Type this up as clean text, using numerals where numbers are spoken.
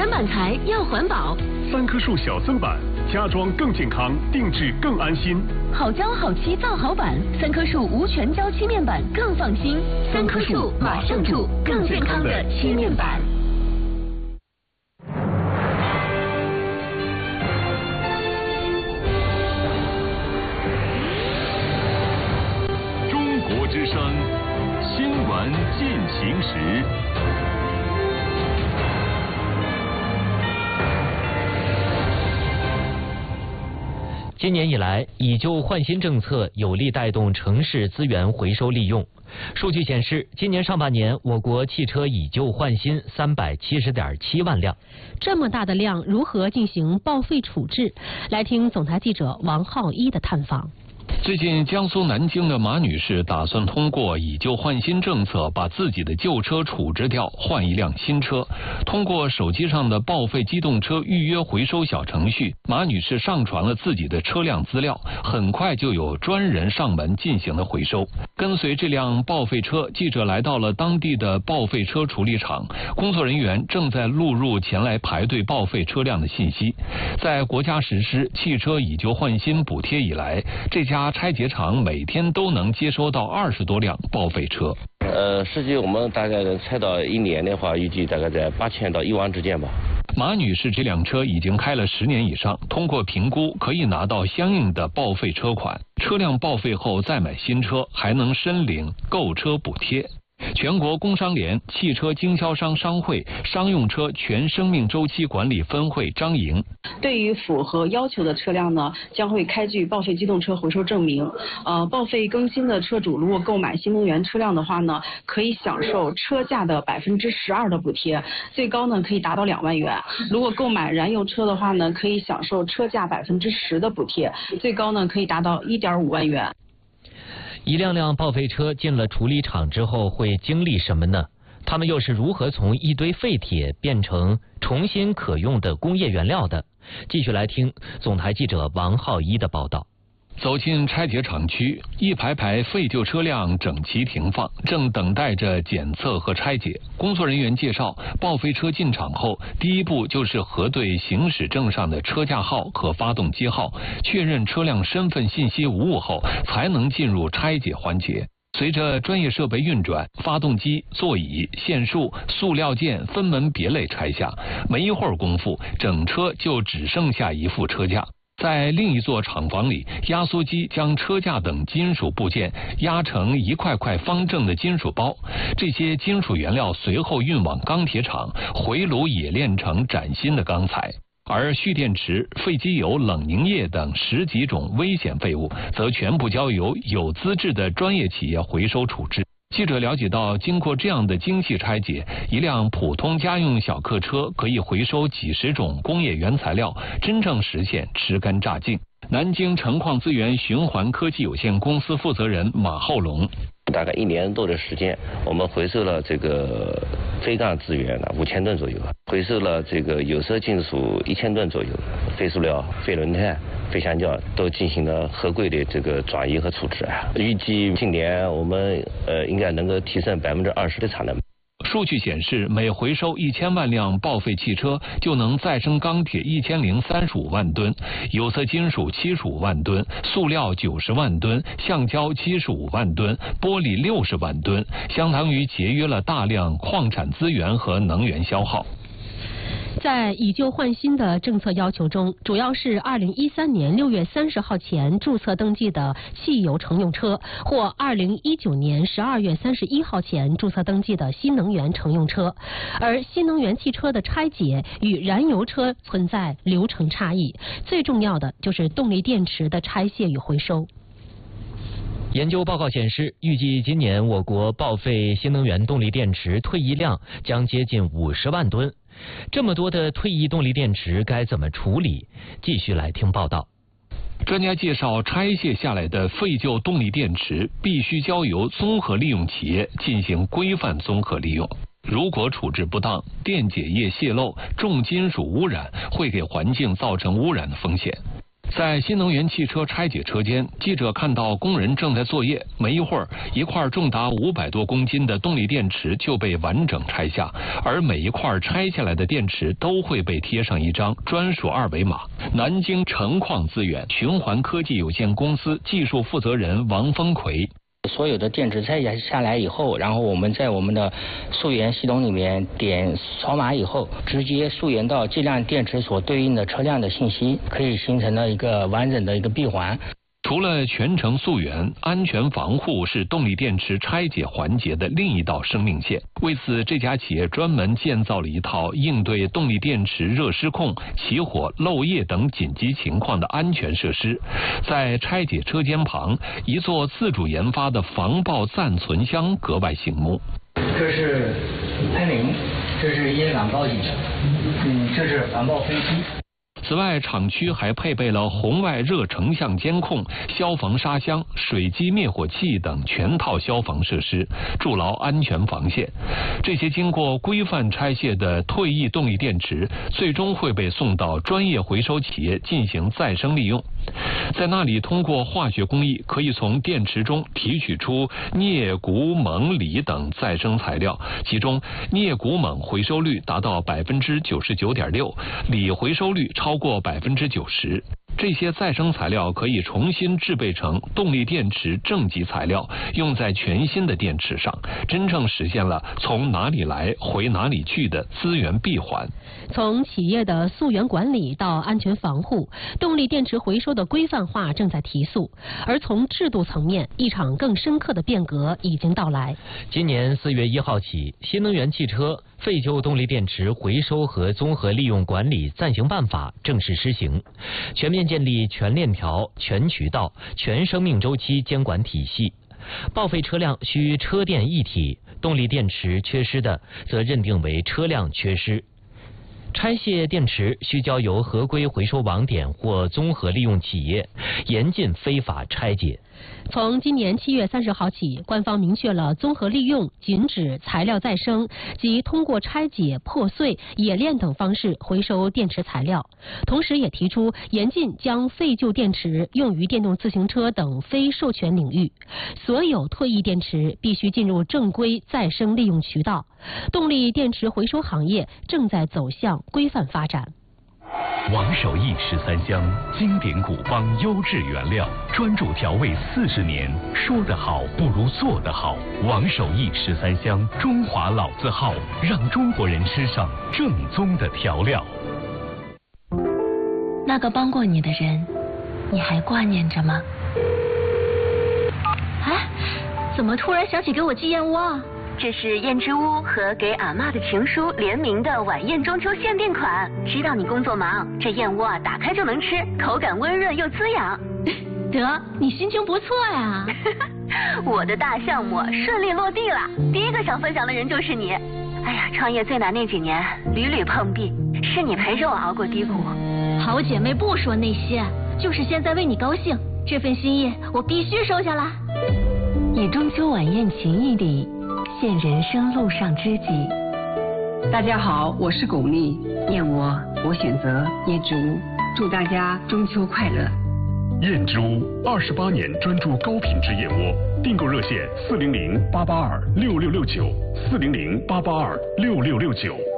全板材要环保。 3棵树小增板，家装更健康，定制更安心。 好胶好漆造好板，3棵树无全胶漆面板更放心。3棵树马上住更健康的漆面板。 中国之声新闻进行时。 今年以来，以旧换新政策有力带动城市资源回收利用。数据显示，今年上半年我国汽车以旧换新370.7万辆。 这么大的量，如何进行报废处置？来听总台记者王浩一的探访。 最近，江苏南京的马女士打算通过以旧换新政策，把自己的旧车处置掉，换一辆新车。通过手机上的报废机动车预约回收小程序，马女士上传了自己的车辆资料，很快就有专人上门进行了回收。跟随这辆报废车，记者来到了当地的报废车处理厂，工作人员正在录入前来排队报废车辆的信息。在国家实施汽车以旧换新补贴以来，这家拆解厂每天都能接收到20多辆报废车。 实际我们大概拆到1年的话，预计大概在8000到1万之间吧。 马女士这辆车已经开了10年以上，通过评估可以拿到相应的报废车款，车辆报废后再买新车，还能申领购车补贴。全国工商联汽车经销商商会商用车全生命周期管理分会张莹， 对于符合要求的车辆呢，将会开具报废机动车回收证明。报废更新的车主如果购买新能源车辆的话呢，可以享受车价的12%的补贴，最高呢可以达到2万元。如果购买燃油车的话呢，可以享受车价10%的补贴，最高呢可以达到1.5万元。 一辆辆报废车进了处理厂之后会经历什么呢？它们又是如何从一堆废铁变成重新可用的工业原料的？继续来听总台记者王浩一的报道。 走进拆解厂区，一排排废旧车辆整齐停放，正等待着检测和拆解。工作人员介绍，报废车进厂后，第一步就是核对行驶证上的车架号和发动机号，确认车辆身份信息无误后，才能进入拆解环节。随着专业设备运转，发动机、座椅、线束、塑料件分门别类拆下，没一会儿功夫，整车就只剩下一副车架。在另一座厂房里，压缩机将车架等金属部件压成一块块方正的金属包，这些金属原料随后运往钢铁厂，回炉冶炼成崭新的钢材。而蓄电池、废机油、冷凝液等10几种危险废物，则全部交由有资质的专业企业回收处置。记者了解到，经过这样的精细拆解，一辆普通家用小客车可以回收几十种工业原材料，真正实现吃干榨净。南京成矿资源循环科技有限公司负责人马厚龙， 大概1年多的时间，我们回收了这个废钢资源5000吨左右，回收了这个有色金属1000吨左右，废塑料、废轮胎、废橡胶都进行了合规的这个转移和处置。预计今年我们应该能够提升20%的产能。 数据显示，每回收1000万辆报废汽车，就能再生钢铁1035万吨，有色金属75万吨，塑料90万吨，橡胶75万吨，玻璃60万吨，相当于节约了大量矿产资源和能源消耗。 在以旧换新的政策要求中，主要是2013年6月30号前注册登记的汽油乘用车，或2019年12月31号前注册登记的新能源乘用车。而新能源汽车的拆解与燃油车存在流程差异，最重要的就是动力电池的拆卸与回收。 研究报告显示，预计今年我国报废新能源动力电池退役量将接近50万吨。这么多的退役动力电池该怎么处理？继续来听报道。 专家介绍，拆卸下来的废旧动力电池必须交由综合利用企业进行规范综合利用。如果处置不当，电解液泄漏、重金属污染，会给环境造成污染的风险。 在新能源汽车拆解车间，记者看到工人正在作业，没一会儿，一块重达500多公斤的动力电池就被完整拆下，而每一块拆下来的电池都会被贴上一张专属2维码。南京成矿资源循环科技有限公司技术负责人王峰奎。 所有的电池拆下来以后，然后我们在我们的溯源系统里面点扫码以后，直接溯源到这辆电池所对应的车辆的信息，可以形成了一个完整的一个闭环。 除了全程溯源，安全防护是动力电池拆解环节的另一道生命线。为此，这家企业专门建造了一套应对动力电池热失控、起火、漏液等紧急情况的安全设施。在拆解车间旁，一座自主研发的防爆暂存箱格外醒目。 这是喷淋，这是烟感报警，这是防爆分析。 此外，厂区还配备了红外热成像监控、消防沙箱、水机灭火器等全套消防设施，筑牢安全防线。这些经过规范拆卸的退役动力电池，最终会被送到专业回收企业进行再生利用。在那里，通过化学工艺，可以从电池中提取出镍、钴、锰、锂等再生材料，其中镍、钴、锰回收率达到99.6%，锂回收率超过90%。这些再生材料可以重新制备成动力电池正极材料，用在全新的电池上，真正实现了从哪里来回哪里去的资源闭环。 从企业的溯源管理到安全防护，动力电池回收的规范化正在提速，而从制度层面，一场更深刻的变革已经到来。 今年4月1号起，新能源汽车废旧动力电池回收和综合利用管理暂行办法正式施行，全面建立全链条、全渠道、全生命周期监管体系。报废车辆需车电一体，动力电池缺失的则认定为车辆缺失。拆卸电池需交由合规回收网点或综合利用企业，严禁非法拆解。 从今年7月30号起，官方明确了综合利用、紧止、材料再生及通过拆解、破碎、冶炼等方式回收电池材料，同时也提出严禁将废旧电池用于电动自行车等非授权领域，所有退役电池必须进入正规再生利用渠道。动力电池回收行业正在走向规范发展。 王守义13香，经典古方优质原料，专注调味40年，说得好不如做得好。王守义13香，中华老字号，让中国人吃上正宗的调料。 那个帮过你的人，你还挂念着吗？哎，怎么突然想起给我寄燕窝啊？这是燕之屋和给俺妈的情书联名的晚宴中秋限定款，知道你工作忙，这燕窝啊打开就能吃，口感温润又滋养。得，你心情不错呀。我的大项目顺利落地了，第一个想分享的人就是你。哎呀，创业最难那几年屡屡碰壁，是你陪着我熬过低谷。好姐妹不说那些，就是现在为你高兴，这份心意我必须收下啦。以中秋晚宴情谊里现人生路上知己。 大家好，我是巩俐，燕窝我选择燕之屋，祝大家中秋快乐。 燕之屋28年专注高品质燕窝，订购热线400-882-6669，400-882-6669。